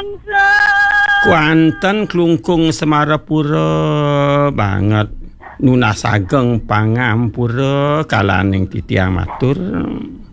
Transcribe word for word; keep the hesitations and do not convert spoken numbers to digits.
Kuanten klungkung Semarapura banget nunah sageng pangampura kalaning titiang matur